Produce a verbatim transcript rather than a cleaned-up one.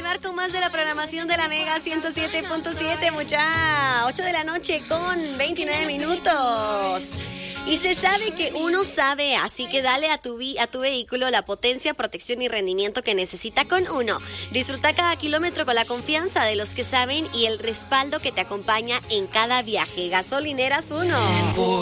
continuar con más de la programación de la Mega ciento siete punto siete, mucha. ocho de la noche con veintinueve minutos. Y se sabe que uno sabe, así que dale a tu, vi- a tu vehículo la potencia, protección y rendimiento que necesita con Uno. Disfruta cada kilómetro con la confianza de los que saben y el respaldo que te acompaña en cada viaje. Gasolineras Uno.